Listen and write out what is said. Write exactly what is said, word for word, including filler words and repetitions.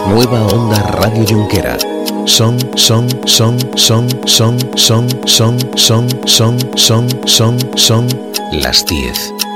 Nueva Onda Radio Junquera. Son, son, son, son, son, son, son, son, son, son, son, son, son las diez.